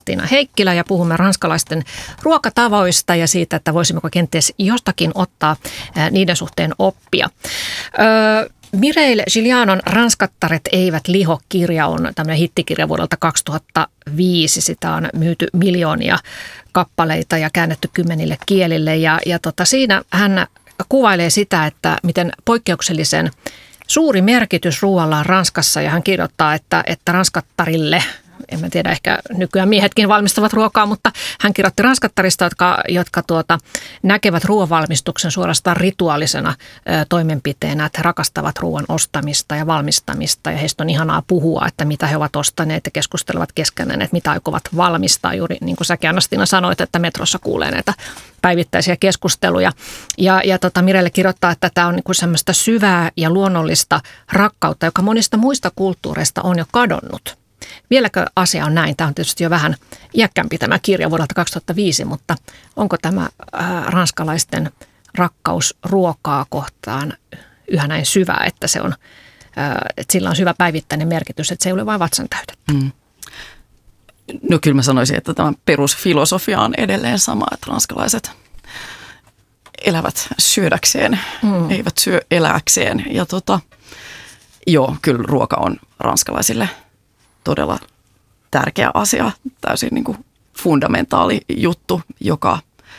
Tiina Heikkilä ja puhumme ranskalaisten ruokatavoista ja siitä, että voisimmeko kenties jostakin ottaa niiden suhteen oppia. Mireille Gillianon Ranskattaret eivät liho-kirja on tämmöinen hittikirja vuodelta 2005. Sitä on myyty miljoonia kappaleita ja käännetty 10 kielille ja siinä hän kuvailee sitä, että miten poikkeuksellisen suuri merkitys ruoalla on Ranskassa ja hän kirjoittaa, että ranskattarille, en mä tiedä, ehkä nykyään miehetkin valmistavat ruokaa, mutta hän kirjoitti ranskattarista, jotka näkevät ruoanvalmistuksen suorastaan rituaalisena toimenpiteenä, että he rakastavat ruoan ostamista ja valmistamista ja heistä on ihanaa puhua, että mitä he ovat ostaneet ja keskustelevat keskenään, että mitä aikovat valmistaa. Juuri niin kuin säkin Anna-Stiina sanoit, että metrossa kuulee näitä päivittäisiä keskusteluja. Ja Mirelle kirjoittaa, että tämä on niin kuin semmoista syvää ja luonnollista rakkautta, joka monista muista kulttuureista on jo kadonnut. Vieläkö asia on näin? Tämä on tietysti jo vähän iäkkämpi tämä kirja vuodelta 2005, mutta onko tämä ranskalaisten rakkaus ruokaa kohtaan yhä näin syvää, että että sillä on syvä päivittäinen merkitys, että se ei ole vain vatsan täytettä? No kyllä mä sanoisin, että tämä perusfilosofia on edelleen sama, että ranskalaiset elävät syödäkseen, eivät syö elääkseen. Ja joo, kyllä ruoka on ranskalaisille todella tärkeä asia, täysin niin kuin fundamentaali juttu, joka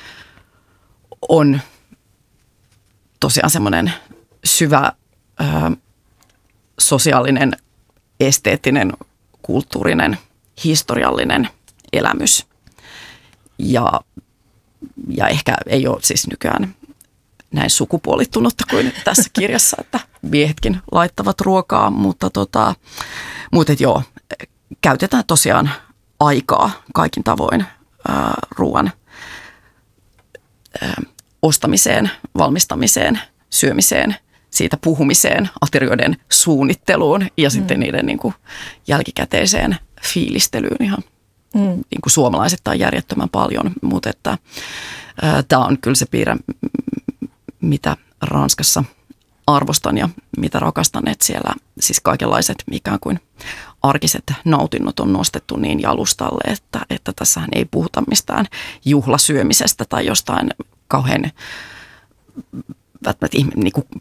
on tosiaan semmoinen syvä sosiaalinen, esteettinen, kulttuurinen, historiallinen elämys. Ja ehkä ei ole siis nykyään näin sukupuolittunutta kuin tässä kirjassa, että miehetkin laittavat ruokaa, mutta joo, käytetään tosiaan aikaa kaikin tavoin ruoan ostamiseen, valmistamiseen, syömiseen, siitä puhumiseen, aterioiden suunnitteluun ja sitten niiden niin kuin jälkikäteiseen fiilistelyyn ihan niin kuin suomalaisittain järjettömän paljon, mutta että tämä on kyllä se piirre, mitä Ranskassa arvostan ja mitä rakastan, että siellä siis kaikenlaiset ikään kuin arkiset nautinnot on nostettu niin jalustalle, että tässähän ei puhuta mistään juhlasyömisestä tai jostain kauhean niin kuin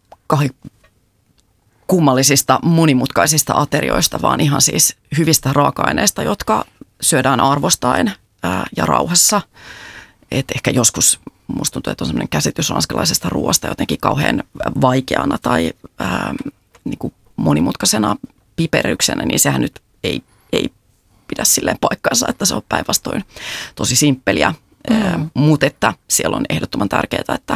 kummallisista monimutkaisista aterioista, vaan ihan siis hyvistä raaka-aineista, jotka syödään arvostaen ja rauhassa. Et ehkä joskus musta tuntuu, että on sellainen käsitys ranskalaisesta ruoasta jotenkin kauhean vaikeana tai niin kuin monimutkaisena piperyksenä, niin sehän nyt ei pidä silleen paikkaansa, että se on päinvastoin tosi simppeliä. Mutta että siellä on ehdottoman tärkeää, että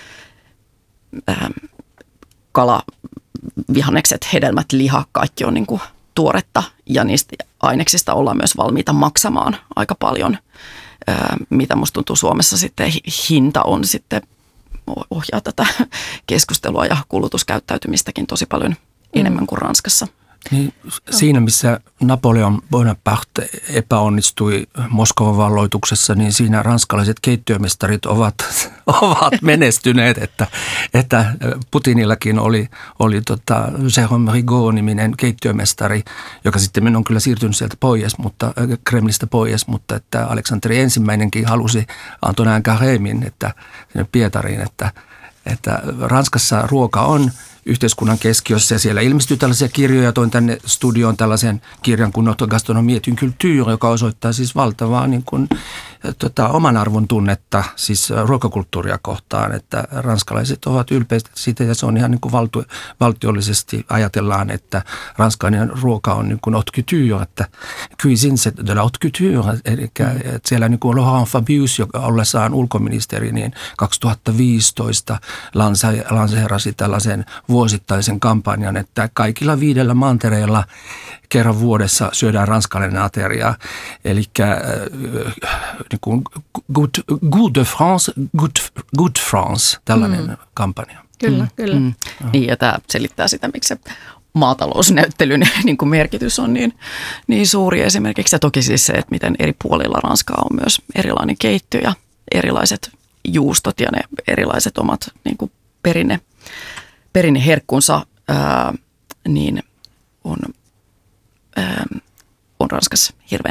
kala, vihannekset, hedelmät, liha, kaikki on niin kuin tuoretta ja niistä aineksista ollaan myös valmiita maksamaan aika paljon. Mitä musta tuntuu Suomessa sitten hinta on sitten ohjaa tätä keskustelua ja kulutuskäyttäytymistäkin tosi paljon enemmän kuin Ranskassa. Niin, siinä, missä Napoleon Bonaparte epäonnistui Moskovan valloituksessa, niin siinä ranskalaiset keittiömestarit ovat menestyneet, että Putinillakin oli Jérôme Rigaud-niminen keittiömestari, joka sitten on kyllä siirtynyt sieltä pois, Kremlistä pois, mutta että Aleksanteri ensimmäinenkin halusi Antonin Carêmin, että Pietariin, että Ranskassa ruoka on yhteiskunnan keskiössä ja siellä ilmestyy tällaisia kirjoja. Toin tänne studioon tällaisen kirjan kuin Notre Gastronomie et une culture, joka osoittaa siis valtavaa niin kuin, oman arvon tunnetta siis ruokakulttuuria kohtaan, että ranskalaiset ovat ylpeitä siitä ja se on ihan niin kuin valtiollisesti ajatellaan, että ranskalainen ruoka on niin kuin haute couture, että cuisine c'est de la haute couture, eli että siellä niin kuin Laurent Fabius, joka ollessaan ulkoministeri, niin 2015 lanseerasi tällaisen vuosittaisen kampanjan, että kaikilla 5 mantereilla kerran vuodessa syödään ranskalainen ateria, eli niin kuin Good de France, Good France, tällainen kampanja. Kyllä. Niin, ja tämä selittää sitä, miksi se maatalousnäyttelyn niin kuin merkitys on niin suuri esimerkiksi. Ja toki siis se, että miten eri puolilla Ranskaa on myös erilainen keittiö ja erilaiset juustot ja ne erilaiset omat niin kuin perinneherkkunsa, niin on Ranskassa hirveän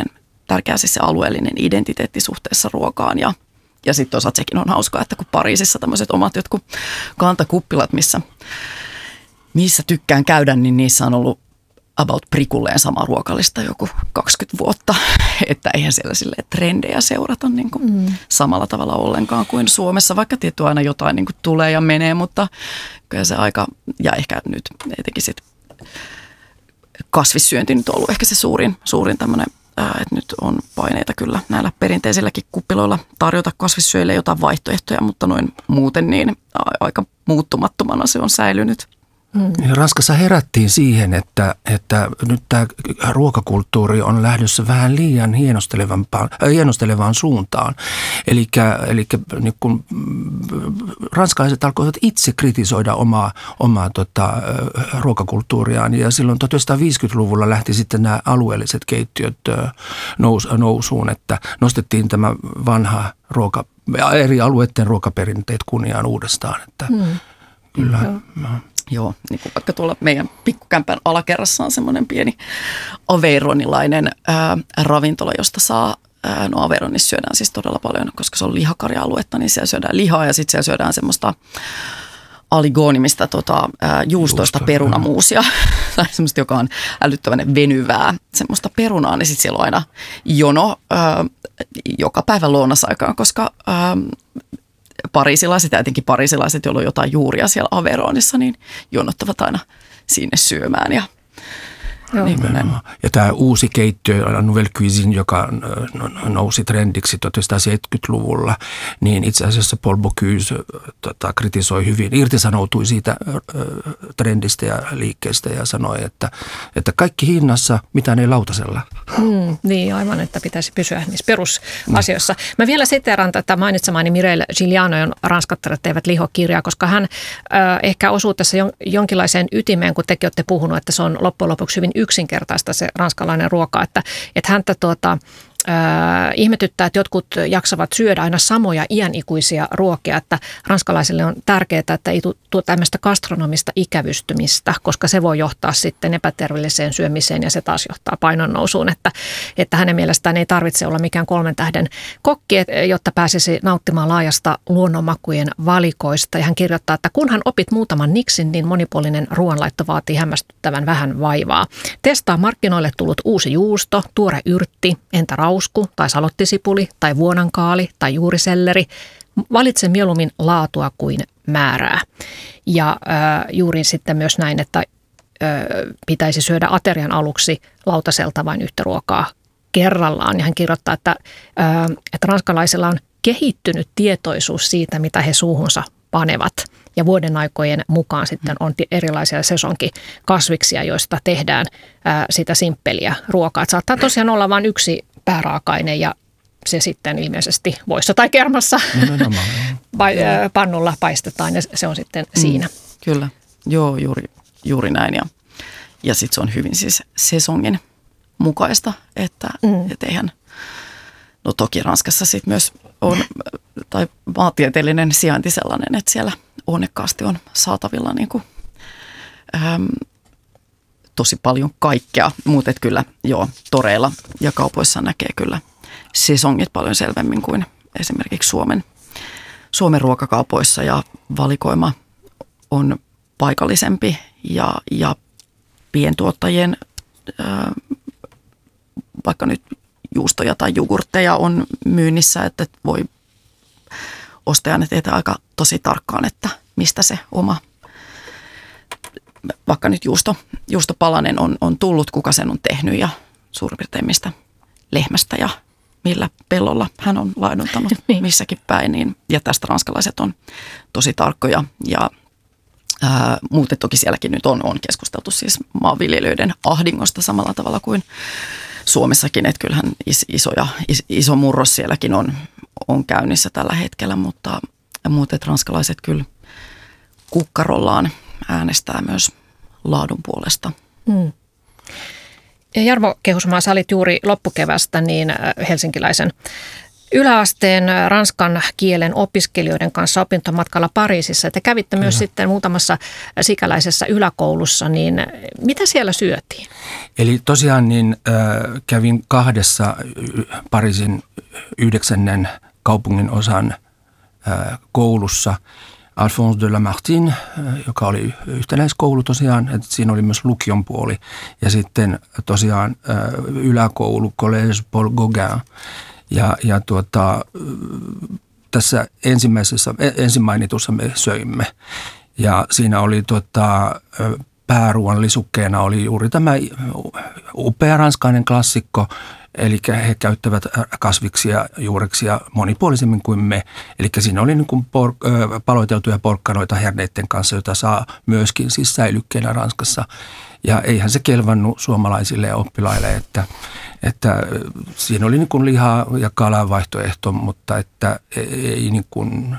tärkeä siis se alueellinen identiteetti suhteessa ruokaan ja sitten toisaalta sekin on hauskaa, että kun Pariisissa tämmöiset omat jotkut kantakuppilat, missä tykkään käydä, niin niissä on ollut about prikulleen sama ruokalista joku 20 vuotta, että eihän siellä silleen trendejä seurata niin kuin samalla tavalla ollenkaan kuin Suomessa, vaikka tietty aina jotain niin kuin tulee ja menee, mutta kyllä se aika, ja ehkä nyt etenkin sit kasvissyönti nyt on ollut ehkä se suurin tämmöinen, että nyt on paineita kyllä näillä perinteisilläkin kuppiloilla tarjota kasvissyöjille jotain vaihtoehtoja, mutta noin muuten niin aika muuttumattomana se on säilynyt. Ranskassa herättiin siihen, että nyt tämä ruokakulttuuri on lähdössä vähän liian hienostelevaan suuntaan. Eli niin kun ranskalaiset alkoivat itse kritisoida omaa ruokakulttuuriaan. Ja silloin 1950-luvulla lähti sitten nämä alueelliset keittiöt nousuun, että nostettiin tämä vanha eri alueiden ruokaperinteet kunniaan uudestaan. Että kyllä. Joo, niin kuin vaikka tuolla meidän pikkukämpän alakerrassa on semmoinen pieni aveyronilainen ravintola, josta saa, no Aveyronissa syödään siis todella paljon, koska se on lihakarja-aluetta, niin siellä syödään lihaa ja sitten siellä syödään semmoista aligoonimista juustoista perunamuusia, tai semmoista, joka on älyttävän venyvää semmoista perunaa, niin sitten siellä on aina jono joka päivä lounasaikaan, koska pariisilaiset ja etenkin pariisilaiset, joilla on jotain juuria siellä Aveyronissa, niin jonottavat aina sinne syömään. Ja tämä uusi keittiö, Nouvelle Cuisine, joka nousi trendiksi 1970-luvulla, niin itse asiassa Paul Bocuse kritisoi hyvin, irtisanoutui siitä trendistä ja liikkeestä ja sanoi, että kaikki hinnassa, mitään ei lautasella. Niin, aivan, että pitäisi pysyä niissä perusasioissa. Mä vielä siteeran tätä mainitsemaani Mireille Gilianon Ranskattaret eivät liho -kirjaa, koska hän ehkä osuu tässä jonkinlaiseen ytimeen, kun tekin olette puhunut, että se on loppujen lopuksi hyvin yksinkertaista se ranskalainen ruoka, että häntä ihmetyttää, että jotkut jaksavat syödä aina samoja iänikuisia ruokia, että ranskalaisille on tärkeää, että ei tule tämmöistä gastronomista ikävystymistä, koska se voi johtaa sitten epäterveelliseen syömiseen ja se taas johtaa painonnousuun, että hänen mielestään ei tarvitse olla mikään 3 tähden kokki, jotta pääsisi nauttimaan laajasta luonnonmakujen valikoista. Ja hän kirjoittaa, että kunhan opit muutaman niksin, niin monipuolinen ruoanlaitto vaatii hämmästyttävän vähän vaivaa. Testaa markkinoille tullut uusi juusto, tuore yrtti, entä rausku tai salottisipuli tai vuonankaali tai juuriselleri. Valitse mieluummin laatua kuin määrää. Ja juuri sitten myös näin, että pitäisi syödä aterian aluksi lautaselta vain yhtä ruokaa kerrallaan. Ja hän kirjoittaa, että ranskalaisilla on kehittynyt tietoisuus siitä, mitä he suuhunsa panevat. Ja vuoden aikojen mukaan sitten on erilaisia sesonkikasviksia, joista tehdään sitä simppeliä ruokaa. Et saattaa tosiaan olla vain yksi pääraaka-aine ja se sitten ilmeisesti voissa tai kermassa pannulla paistetaan ja se on sitten siinä. Kyllä, joo, juuri näin. Ja sitten se on hyvin siis sesongin mukaista, että eihän, no toki Ranskassa sitten myös on, tai maantieteellinen sijainti sellainen, että siellä onnekkaasti on saatavilla niin kuin, tosi paljon kaikkea, mutta kyllä joo, toreilla ja kaupoissa näkee kyllä sesongit paljon selvemmin kuin esimerkiksi Suomen ruokakaupoissa ja valikoima on paikallisempi ja pientuottajien vaikka nyt juustoja tai jogurtteja on myynnissä, että voi ostajan tietää aika tosi tarkkaan, että mistä se oma vaikka nyt juustopalanen on tullut, kuka sen on tehnyt ja suurin piirtein mistä lehmästä ja millä pellolla hän on laiduntanut missäkin päin. Niin, ja tästä ranskalaiset on tosi tarkkoja ja muuten toki sielläkin nyt on keskusteltu siis maanviljelijöiden ahdingosta samalla tavalla kuin Suomessakin, että kyllähän iso murros sielläkin on käynnissä tällä hetkellä, mutta muuten ranskalaiset kyllä kukkarollaan äänestää myös laadun puolesta. Ja Jarmo Kehusmaa, sä olit juuri loppukevästä niin helsinkiläisen yläasteen ranskan kielen opiskelijoiden kanssa opintomatkalla Pariisissa. Te kävitte myös sitten muutamassa sikäläisessä yläkoulussa, niin mitä siellä syötiin? Eli tosiaan niin kävin 2 Pariisin 9. kaupungin osan koulussa. Alphonse de Lamartine, joka oli yhtenäiskoulu tosiaan, että siinä oli myös lukion puoli. Ja sitten tosiaan yläkoulu, Collège Paul Gauguin. Ja tässä ensin mainitussa me söimme. Ja siinä oli pääruoan lisukkeena oli juuri tämä upea ranskainen klassikko, eli he käyttävät kasviksia, juureksia monipuolisemmin kuin me. Eli siinä oli niin kuin paloiteltuja porkkanoita herneiden kanssa, jota saa myöskin siis säilykkeenä Ranskassa. Ja eihän se kelvannut suomalaisille oppilaille, että siinä oli niin kuin lihaa ja kalaa vaihtoehto, mutta että ei niin kuin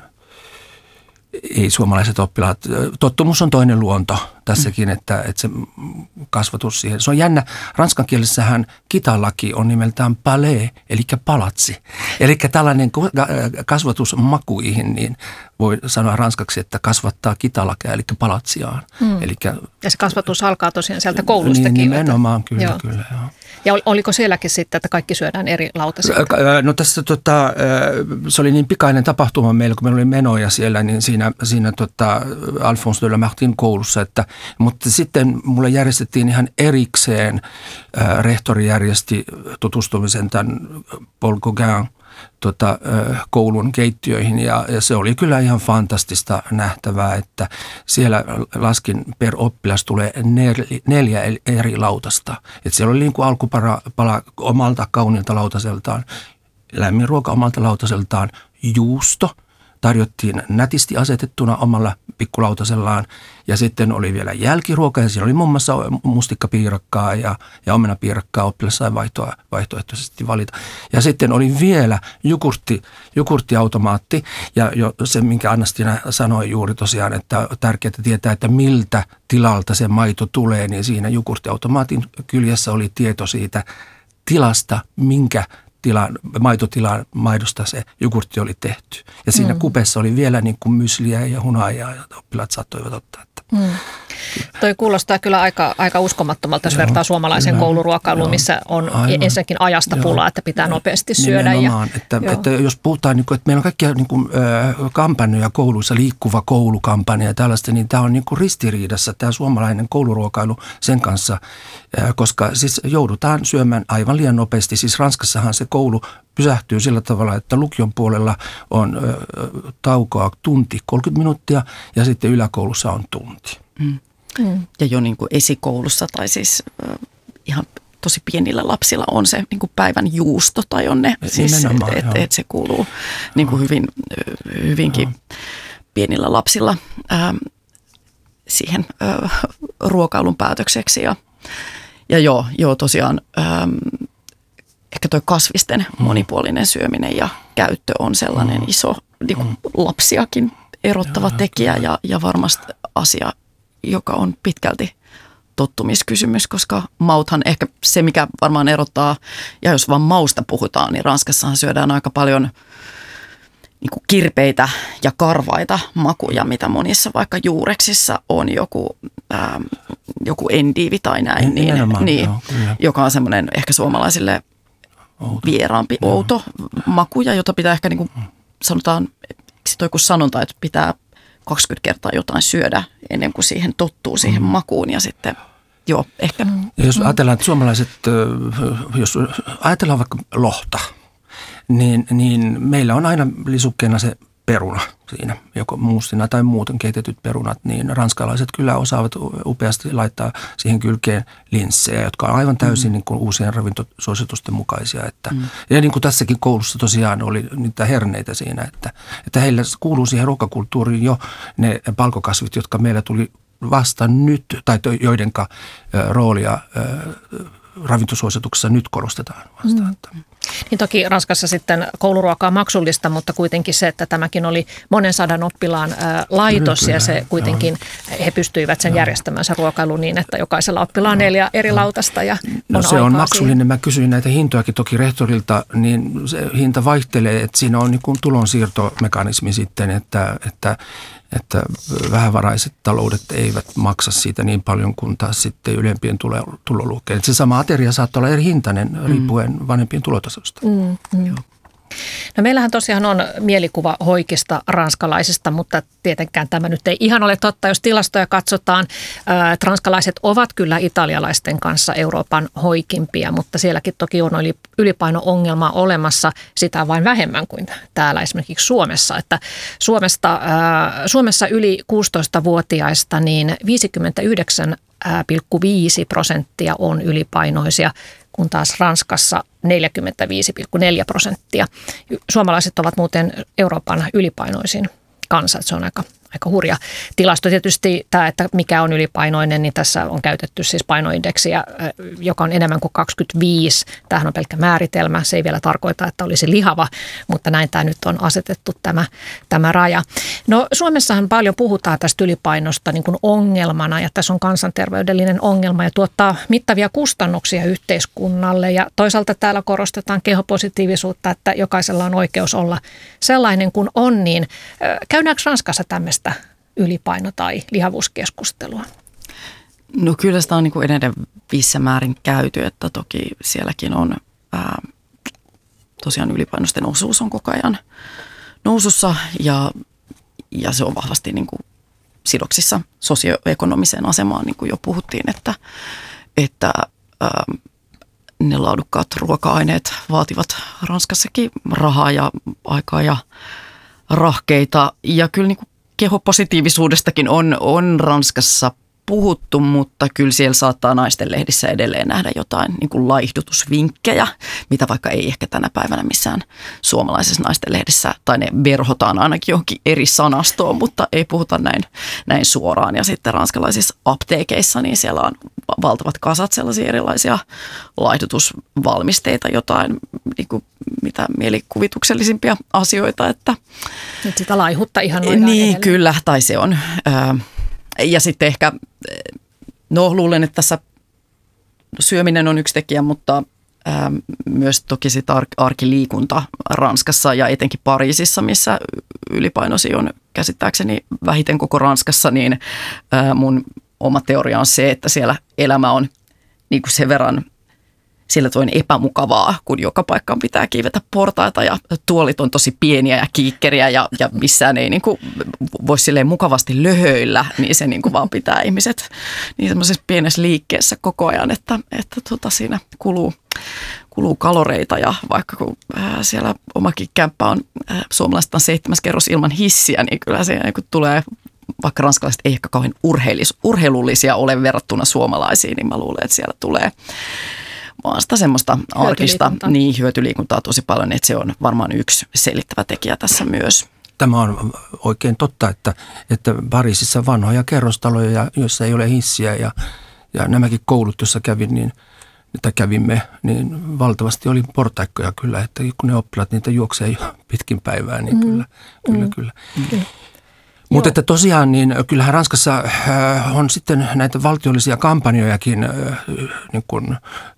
ei suomalaiset oppilaat. Tottumus on toinen luonto tässäkin, että se kasvatus siihen. Se on jännä. Ranskan kielissähän kitalaki on nimeltään palais, eli palatsi. Eli tällainen kasvatus makuihin, niin voi sanoa ranskaksi, että kasvattaa kitalakia, eli palatsiaan. Ja se kasvatus alkaa tosiaan sieltä koulustakin. Niin, nimenomaan, kyllä. Joo. Ja oliko sielläkin sitten, että kaikki syödään eri lautasilla? No tässä se oli niin pikainen tapahtuma meillä, kun meillä oli menoja siellä, niin siinä Alphonse de Lamartine koulussa, mutta sitten mulle järjestettiin ihan erikseen, rehtori järjesti tutustumisen tämän Paul Gauguin koulun keittiöihin ja se oli kyllä ihan fantastista nähtävää, että siellä laskin per oppilas tulee 4 eri lautasta. Että siellä oli niin kuin alkupala omalta kauniilta lautaseltaan, lämmin ruoka omalta lautaseltaan, juusto tarjottiin nätisti asetettuna omalla pikkulautasellaan ja sitten oli vielä jälkiruoka ja siinä oli muun muassa mustikkapiirakkaa ja omenapiirakkaa oppilas sai vaihtoehtoisesti valita. Ja sitten oli vielä jogurttiautomaatti ja jo se, minkä Anna-Stina sanoi juuri tosiaan, että on tärkeää tietää, että miltä tilalta se maito tulee, niin siinä jogurttiautomaatin kyljessä oli tieto siitä tilasta, minkä maitotilan maidosta se jogurtti oli tehty. Ja siinä kupessa oli vielä niin kuin mysliä ja hunajaa, ja oppilaat saattoivat ottaa. Toi kuulostaa kyllä aika uskomattomalta, jos vertaa suomalaisen kouluruokailuun, missä on ensinnäkin ajasta pulaa, että pitää nopeasti syödä. Nimenomaan, että jos puhutaan, niin kuin, että meillä on kaikkia niin kuin, kampanjoja kouluissa, liikkuva koulukampanja ja tällaista, niin tämä on niin kuin ristiriidassa tämä suomalainen kouluruokailu sen kanssa, koska siis joudutaan syömään aivan liian nopeasti. Siis Ranskassahan se koulu pysähtyy sillä tavalla, että lukion puolella on taukoa tunti 30 minuuttia ja sitten yläkoulussa on tunti. Ja jo niin kuin esikoulussa tai siis ihan tosi pienillä lapsilla on se niin kuin päivän juusto tai on ne, siis, että se kuuluu niin kuin hyvinkin pienillä lapsilla siihen ruokailun päätökseksi. Ja joo tosiaan ehkä toi kasvisten monipuolinen syöminen ja käyttö on sellainen iso niin kuin lapsiakin erottava tekijä ja varmasti asia, joka on pitkälti tottumiskysymys, koska mauthan ehkä se, mikä varmaan erottaa, ja jos vaan mausta puhutaan, niin Ranskassahan syödään aika paljon niin kuin kirpeitä ja karvaita makuja, mitä monissa vaikka juureksissa on joku endiivi tai näin, joka on semmoinen ehkä suomalaisille vieraampi, outo makuja, jota pitää ehkä niin kuin sanotaan, toi kun sanonta, että pitää 20 kertaa jotain syödä ennen kuin siihen tottuu siihen makuun ja sitten ehkä. Ja jos ajatellaan, että suomalaiset, jos ajatellaan vaikka lohta, niin meillä on aina lisukkeena se peruna siinä, joko muustina tai muuten keitetyt perunat, niin ranskalaiset kyllä osaavat upeasti laittaa siihen kylkeen linssejä, jotka on aivan täysin niin kuin uusien ravintosuositusten mukaisia. Ja niin kuin tässäkin koulussa tosiaan oli niitä herneitä siinä, että heillä kuuluu siihen ruokakulttuuriin jo ne palkokasvit, jotka meillä tuli vasta nyt, tai joidenka roolia ravintosuosituksessa nyt korostetaan vasta. Niin toki Ranskassa sitten kouluruoka on maksullista, mutta kuitenkin se, että tämäkin oli monen sadan oppilaan laitos ja se kuitenkin he pystyivät sen järjestämään se ruokailu niin, että jokaisella oppilaan 4 eri lautasta ja no se on maksullinen. Siihen. Mä kysyin näitä hintojakin toki rehtorilta, niin se hinta vaihtelee, että siinä on niin kuin tulonsiirtomekanismi sitten, että vähävaraiset taloudet eivät maksa siitä niin paljon kuin taas sitten ylempien tuloluokkeen. Se sama ateria saattaa olla eri hintainen riippuen vanhempien tulotasosta. No meillähän tosiaan on mielikuva hoikista ranskalaisista, mutta tietenkään tämä nyt ei ihan ole totta, jos tilastoja katsotaan. Ranskalaiset ovat kyllä italialaisten kanssa Euroopan hoikimpia, mutta sielläkin toki on ylipaino-ongelma olemassa, sitä on vain vähemmän kuin täällä esimerkiksi Suomessa. Että Suomessa yli 16-vuotiaista niin 59,5% on ylipainoisia, kun taas Ranskassa 45,4%. Suomalaiset ovat muuten Euroopan ylipainoisin kansa, se on aika hurja tilasto. Tietysti tämä, että mikä on ylipainoinen, niin tässä on käytetty siis painoindeksiä, joka on enemmän kuin 25. Tämähän on pelkkä määritelmä, se ei vielä tarkoita, että olisi lihava, mutta näin tämä nyt on asetettu tämä raja. No Suomessahan paljon puhutaan tästä ylipainosta niin kuin ongelmana ja tässä on kansanterveydellinen ongelma ja tuottaa mittavia kustannuksia yhteiskunnalle ja toisaalta täällä korostetaan kehopositiivisuutta, että jokaisella on oikeus olla sellainen kuin on, niin käydäänkö Ranskassa tämmöistä ylipaino- tai lihavuuskeskustelua? No kyllä sitä on niin kuin enenevissä määrin käyty, että toki sielläkin on tosiaan ylipainoisten osuus on koko ajan nousussa ja se on vahvasti niin kuin sidoksissa sosioekonomiseen asemaan, niin kuin jo puhuttiin, että ne laadukkaat ruoka-aineet vaativat Ranskassakin rahaa ja aikaa ja rahkeita ja kyllä niin kuin kehopositiivisuudestakin on Ranskassa puhuttu, mutta kyllä siellä saattaa naisten lehdissä edelleen nähdä jotain niin kuin laihdutusvinkkejä, mitä vaikka ei ehkä tänä päivänä missään suomalaisessa naisten lehdissä, tai ne verhotaan ainakin johonkin eri sanastoon, mutta ei puhuta näin suoraan. Ja sitten ranskalaisissa apteekeissa, niin siellä on valtavat kasat sellaisia erilaisia laihdutusvalmisteita, jotain niin kuin mitä mielikuvituksellisimpia asioita. Että nyt sitä laihutta ihan noin niin, edelleen. Kyllä, tai se on. Ja sitten ehkä, luulen, että tässä syöminen on yksi tekijä, mutta myös toki sit arkiliikunta Ranskassa ja etenkin Pariisissa, missä ylipainoisia on käsittääkseni vähiten koko Ranskassa, niin mun oma teoria on se, että siellä elämä on niin kuin sen verran sillä toin epämukavaa, kun joka paikkaan pitää kiivetä portaita ja tuolit on tosi pieniä ja kiikkeriä ja missään ei niin kuin voi silleen mukavasti löhöillä, niin se niin kuin vaan pitää ihmiset niin semmoisessa pienessä liikkeessä koko ajan, että siinä kuluu kaloreita ja vaikka kun siellä omakin kämppä on suomalaista on 7. kerros ilman hissiä, niin kyllä se niin tulee, vaikka ranskalaiset ei ehkä kauhean urheilullisia ole verrattuna suomalaisiin, niin mä luulen, että siellä tulee vaan sitä semmoista arkista hyötyliikuntaa tosi paljon, että se on varmaan yksi selittävä tekijä tässä myös. Tämä on oikein totta, että Pariisissa vanhoja kerrostaloja, joissa ei ole hissiä ja nämäkin koulut, joissa kävimme, niin valtavasti oli portaikkoja kyllä, että kun ne oppilaat niitä juoksee pitkin päivää, niin kyllä. Mutta että tosiaan, niin kyllähän Ranskassa on sitten näitä valtiollisia kampanjojakin niin kuin,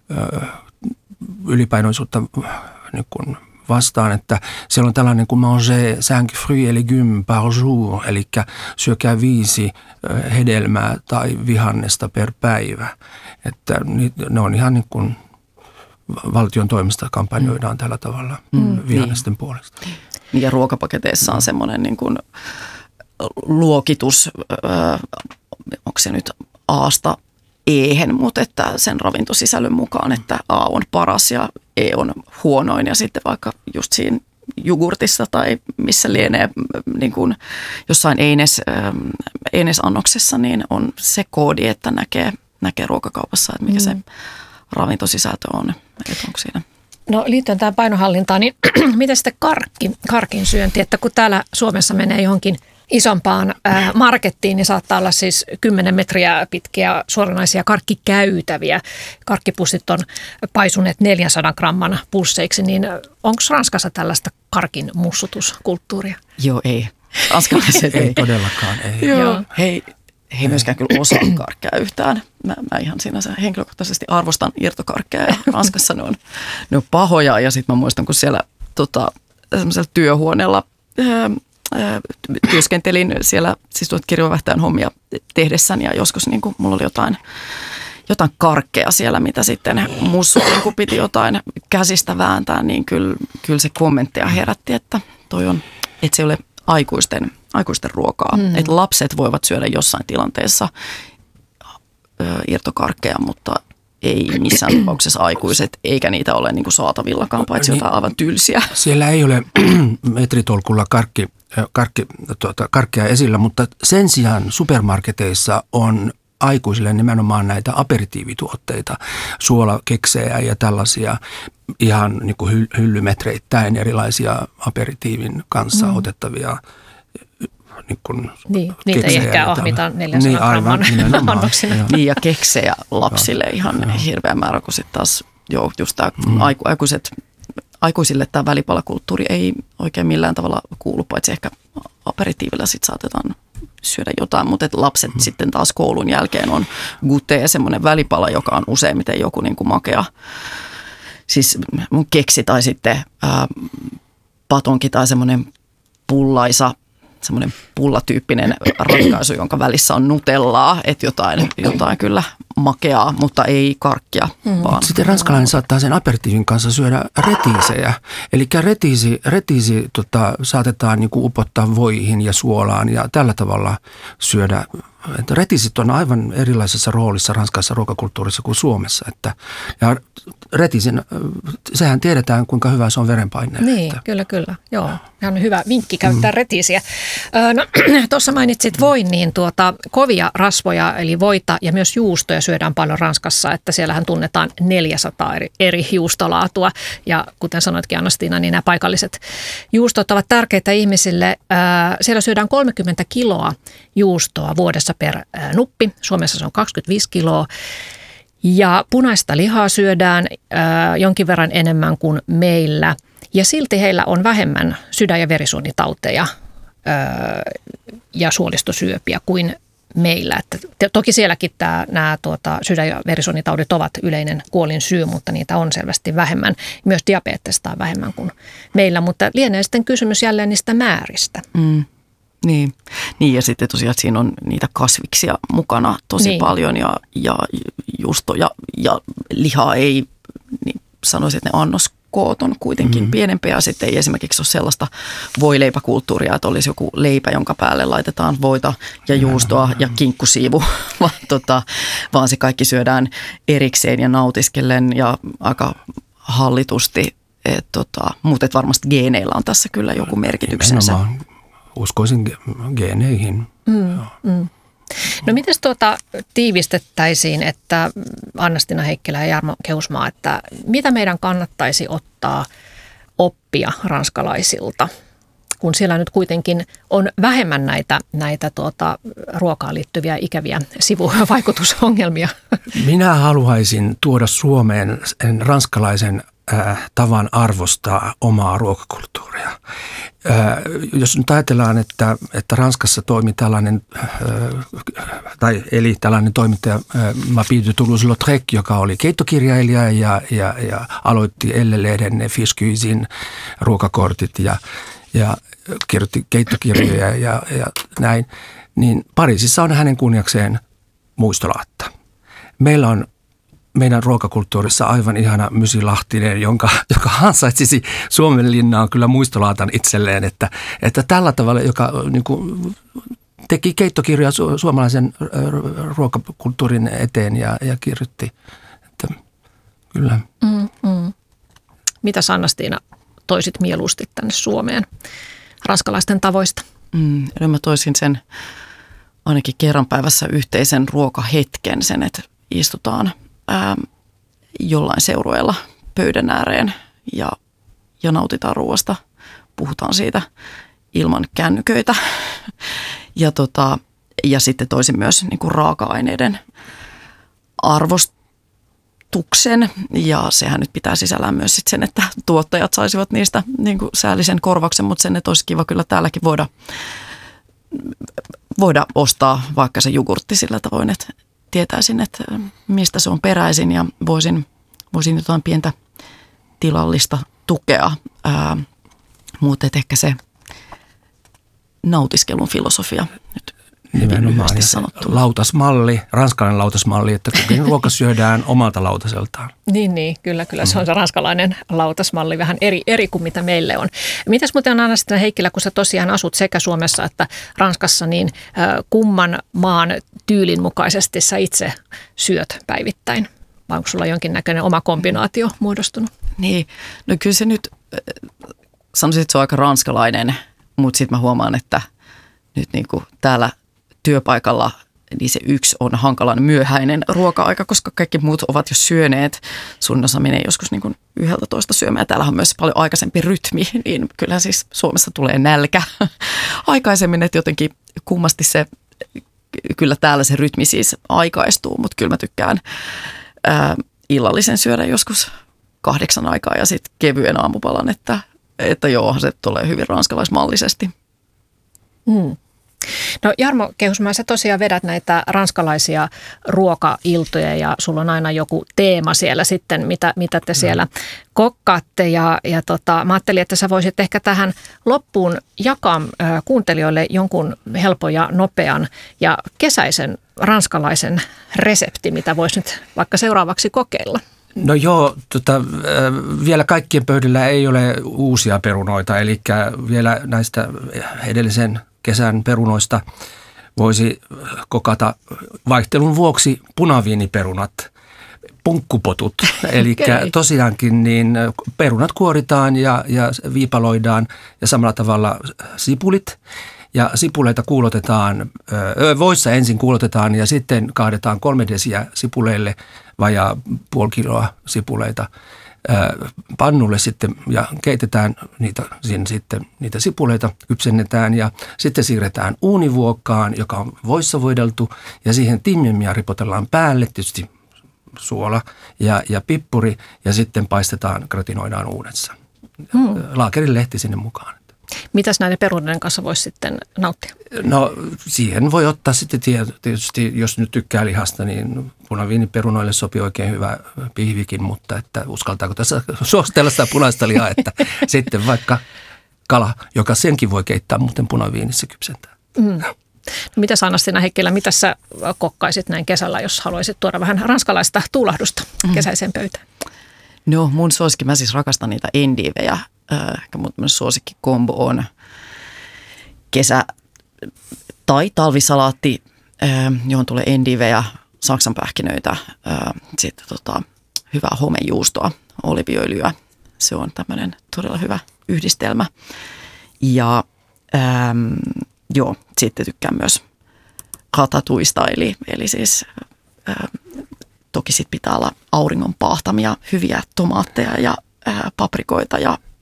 ylipainoisuutta niin kuin vastaan, että siellä on tällainen kuin manger 5 fruits et légumes par jour, eli syökää 5 hedelmää tai vihannesta per päivä. Että ne on ihan niin kuin valtion toimesta kampanjoidaan tällä tavalla vihannesten puolesta. Ja ruokapaketeissa on semmoinen niin kuin luokitus, onko se nyt A:sta E:hen, mutta että sen ravintosisällön mukaan, että A on paras ja E on huonoin ja sitten vaikka just siinä jogurtissa tai missä lienee niin kuin jossain einesannoksessa, niin on se koodi, että näkee ruokakaupassa, että mikä se ravintosisältö on, että onko siinä. No liittyen tähän painohallintaan, niin miten sitten karkin syönti, että kun täällä Suomessa menee johonkin isompaan markettiin, niin saattaa olla siis 10 metriä pitkiä suoranaisia karkkikäytäviä. Karkkipussit on paisuneet 400 gramman pusseiksi, niin onko Ranskassa tällaista karkin mussutuskulttuuria? Joo, ei. Ranskalaiset ei todellakaan, ei. Joo. He ei myöskään kyllä osaa karkkeja yhtään. Mä ihan sinänsä henkilökohtaisesti arvostan irtokarkkeja ja Ranskassa ne on pahoja. Ja sitten mä muistan, kun siellä semmoisella työhuoneella työskentelin siellä siis kirjovähtäjän hommia tehdessäni ja joskus niin kuin mulla oli jotain karkkeja siellä, mitä sitten mussutin, kun piti jotain käsistä vääntää, niin kyllä se kommentteja herätti, että että se ei ole aikuisten ruokaa. Että lapset voivat syödä jossain tilanteessa irtokarkkeja, mutta ei missään tapauksessa aikuiset, eikä niitä ole niin kuin saatavillakaan, paitsi jotain aivan tylsiä. Siellä ei ole metritolkulla karkkeja esillä, mutta sen sijaan supermarketeissa on aikuisille nimenomaan näitä aperitiivituotteita, suolakeksejä ja tällaisia ihan niin kuin hyllymetreittäin erilaisia aperitiivin kanssa otettavia niitä ei ehkä ahmita 400 gramman annoksina. Niin ja keksejä lapsille ihan hirveä määrä, kun sitten taas just tämä aikuisille tämä välipalakulttuuri ei oikein millään tavalla kuulu, paitsi ehkä aperitiivillä sitten saatetaan syödä jotain, mutta lapset sitten taas koulun jälkeen on goûter, semmoinen välipala, joka on useimmiten joku niin kuin makea, siis mun keksi tai sitten patonki tai semmoinen pullaisa, semmoinen pullatyyppinen ratkaisu, jonka välissä on nutellaa, että jotain kyllä makeaa, mutta ei karkkia. Vaan sitten ranskalainen saattaa sen aperitiivin kanssa syödä retiisejä. Eli retiisi saatetaan niinku upottaa voihin ja suolaan ja tällä tavalla syödä. Retiisit on aivan erilaisessa roolissa ranskalaisessa ruokakulttuurissa kuin Suomessa. Ja retiisin, sehän tiedetään, kuinka hyvä se on verenpaineen. Niin, kyllä. Joo, ihan hyvä vinkki käyttää retiisiä. No, tuossa mainitsit voin, niin kovia rasvoja, eli voita ja myös juustoja syödään paljon Ranskassa, että siellähän tunnetaan 400 eri juustolaatua. Ja kuten sanoitkin Anna-Stiina, niin nämä paikalliset juustot ovat tärkeitä ihmisille. Siellä syödään 30 kiloa juustoa vuodessa per nuppi. Suomessa se on 25 kiloa. Ja punaista lihaa syödään jonkin verran enemmän kuin meillä. Ja silti heillä on vähemmän sydän- ja verisuonitauteja ja suolistosyöpiä kuin meillä. Että toki sielläkin nämä sydän- ja verisuonitaudit ovat yleinen kuolinsyy, mutta niitä on selvästi vähemmän. Myös diabetesta on vähemmän kuin meillä, mutta lienee sitten kysymys jälleen niistä määristä. Niin, ja sitten tosiaan siinä on niitä kasviksia mukana tosi paljon ja juusto ja lihaa ei, niin sanoisin, että ne annoskoot on kuitenkin pienempiä. Ja sitten ei esimerkiksi ole sellaista voileipäkulttuuria, että olisi joku leipä, jonka päälle laitetaan voita ja juustoa ja kinkkusiivu, vaan se kaikki syödään erikseen ja nautiskellen ja aika hallitusti. Mutta varmasti geeneillä on tässä kyllä joku merkityksensä. Uskoisin geeneihin. No miten tiivistettäisiin, että Anna-Stiina Heikkilä ja Jarmo Keusmaa, että mitä meidän kannattaisi ottaa oppia ranskalaisilta, kun siellä nyt kuitenkin on vähemmän näitä ruokaan liittyviä ikäviä sivuvaikutusongelmia? Minä haluaisin tuoda Suomeen ranskalaisen tavan arvostaa omaa ruokakulttuuria. Jos nyt ajatellaan, että Ranskassa toimi tällainen toimittaja Mapille de Toulouse-Lautrec, joka oli keittokirjailija ja aloitti Elle-lehden Fiche-Cuisine ruokakortit ja kirjoitti keittokirjoja ja näin, niin Pariisissa on hänen kunniakseen muistolaatta. Meillä on meidän ruokakulttuurissa aivan ihana Mysi Lahtinen, joka ansaitsisi Suomenlinnaan kyllä muistolaatan itselleen, että tällä tavalla, joka niin kuin, teki keittokirjaa suomalaisen ruokakulttuurin eteen ja kirjoitti, että kyllä. Mitä Anna-Stiina toisit mieluusti tänne Suomeen ranskalaisten tavoista? Mä toisin sen ainakin kerran päivässä yhteisen ruokahetken, sen että istutaan jollain seurueella pöydän ääreen ja nautitaan ruoasta, puhutaan siitä ilman kännyköitä. Ja sitten toisin myös niin kuin raaka-aineiden arvostuksen. Ja sehän nyt pitää sisällään myös sit sen, että tuottajat saisivat niistä niin kuin säällisen korvauksen, mutta sen, että olisi kiva kyllä täälläkin voida ostaa vaikka se jogurtti sillä tavoin, että tietäisin, että mistä se on peräisin ja voisin jotain pientä tilallista tukea. Mutta ehkä se nautiskelun filosofia nyt nimenomaan sanottu. Lautasmalli, ranskalainen lautasmalli, että kukin ruoka syödään omalta lautaseltaan. Niin, kyllä. Se on se ranskalainen lautasmalli vähän eri kuin mitä meille on. Mitäs muuten Anna-Stiina Heikkilä, kun sä tosiaan asut sekä Suomessa että Ranskassa, niin kumman maan tyylin mukaisesti sä itse syöt päivittäin? Vai onko sulla jonkinnäköinen oma kombinaatio muodostunut? Niin, no kyllä se nyt, sanoisin, että se on aika ranskalainen, mutta sitten mä huomaan, että nyt niin kuin täällä työpaikalla niin se yksi on hankalan myöhäinen ruoka-aika, koska kaikki muut ovat jo syöneet. Sun osa menee joskus niin kuin 11 syömään. Täällä on myös paljon aikaisempi rytmi, niin kyllä siis Suomessa tulee nälkä aikaisemmin, että jotenkin kummasti se, kyllä täällä se rytmi siis aikaistuu, mutta kyllä mä tykkään illallisen syödä joskus 8 aikaa ja sitten kevyen aamupalan, että joo, se tulee hyvin ranskalaismallisesti. No Jarmo Kehusmaa, sä tosiaan vedät näitä ranskalaisia ruokailtoja ja sulla on aina joku teema siellä sitten, mitä te siellä kokkaatte. Ja mä ajattelin, että sä voisit ehkä tähän loppuun jakaa kuuntelijoille jonkun helpon ja nopean ja kesäisen ranskalaisen resepti, mitä voisi nyt vaikka seuraavaksi kokeilla. No joo, vielä kaikkien pöydillä ei ole uusia perunoita, eli vielä näistä edellisen kesän perunoista voisi kokata vaihtelun vuoksi punaviiniperunat, punkkupotut. Eli tosiaankin niin perunat kuoritaan ja viipaloidaan ja samalla tavalla sipulit. Ja sipuleita kuulotetaan, voissa ensin kuulotetaan ja sitten kaadetaan 3 desiä sipuleille vajaa puoli kiloa sipuleita pannulle sitten ja keitetään niitä sipuleita, kypsennetään ja sitten siirretään uunivuokkaan, joka on voissa voideltu ja siihen timmiä ripotellaan päälle, tietysti suola ja pippuri ja sitten paistetaan, gratinoidaan uunessa. Laakerin lehti sinne mukaan. Mitäs näiden perunoiden kanssa voisi sitten nauttia? No siihen voi ottaa sitten tietysti, jos nyt tykkää lihasta, niin punaviiniperunoille sopii oikein hyvä pihvikin, mutta että uskaltaako tässä suositella sitä punaista lihaa, että sitten vaikka kala, joka senkin voi keittää, muuten punaviinissä kypsentää. No, mitäs Anna-Stiina Heikkilä, mitä sä kokkaisit näin kesällä, jos haluaisit tuoda vähän ranskalaista tuulahdusta kesäiseen pöytään? No mun suosikki, mä siis rakastan niitä endivejä. Ehkä mun suosikkikombo on kesä- tai talvisalaatti, johon tulee endivejä, saksanpähkinöitä, sitten hyvää homejuustoa, oliiviöljyä. Se on tämmöinen todella hyvä yhdistelmä. Ja sitten tykkään myös ratatouista, eli siis toki sit pitää olla auringon paahtamia hyviä tomaatteja ja paprikoita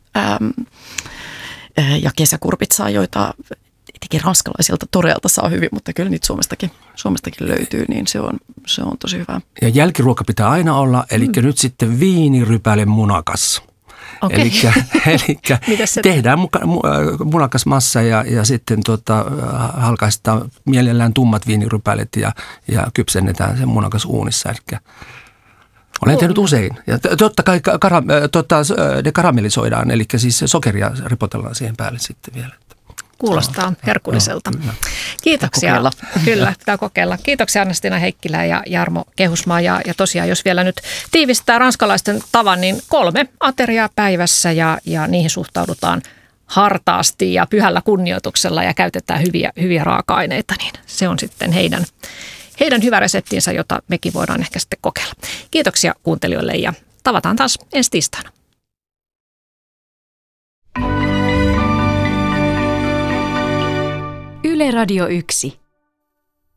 ja kesäkurpitsaa, joita etenkin ranskalaisilta toreilta saa hyvin, mutta kyllä niitä Suomestakin löytyy, niin se on tosi hyvä. Ja jälkiruoka pitää aina olla, eli nyt sitten viinirypäle munakas. Okay. Eli tehdään munakas massa ja sitten halkaistaan mielellään tummat viinirypälet ja kypsennetään sen munakas uunissa. Eli olen tehnyt usein. Ja totta kai ne karamellisoidaan, eli siis sokeria ripotellaan siihen päälle sitten vielä. Kuulostaa herkulliselta. Kiitoksia. Kyllä, pitää kokeilla. Kiitoksia Anna-Stiina Heikkilä ja Jarmo Kehusmaa. Ja tosiaan, jos vielä nyt tiivistää ranskalaisten tavan, niin 3 ateriaa päivässä ja niihin suhtaudutaan hartaasti ja pyhällä kunnioituksella ja käytetään hyviä raaka-aineita, niin se on sitten heidän hyvä reseptinsä, jota mekin voidaan ehkä sitten kokeilla. Kiitoksia kuuntelijoille ja tavataan taas ensi tiistaina. Yle Radio 1.